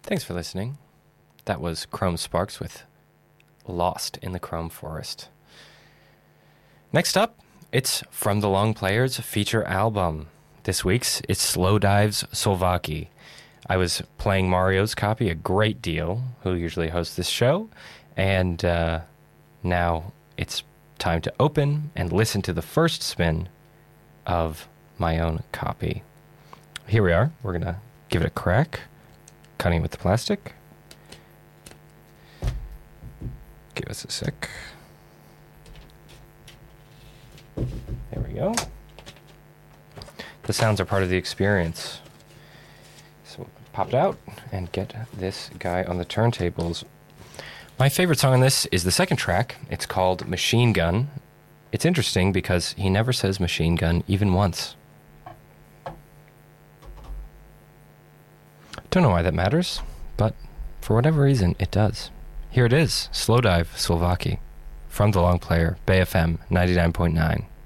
Thanks for listening. That was Chrome Sparks with Lost in the Chrome Forest. Next up, it's From the Long Players feature album. This week's it's Slowdive's Solvaki. I was playing Mario's copy a great deal, who usually hosts this show, and now it's time to open and listen to the first spin of my own copy. Here we are. We're going to give it a crack, cutting it with the plastic. Give us a sec. There we go. The sounds are part of the experience. So pop it out and get this guy on the turntables. My favorite song on this is the second track. It's called Machine Gun. It's interesting because he never says machine gun even once. Don't know why that matters, but for whatever reason, it does. Here it is, Slowdive Solvaki, from the Long Player, Bay FM 99.9.